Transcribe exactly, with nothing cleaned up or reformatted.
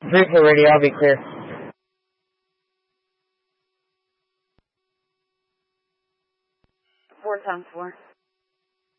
three four radio, I'll be clear. Four times four.